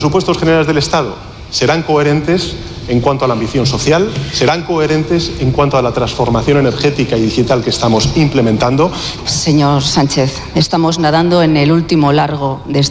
Los presupuestos generales del Estado serán coherentes en cuanto a la ambición social, serán coherentes en cuanto a la transformación energética y digital que estamos implementando. Señor Sánchez, estamos nadando en el último largo de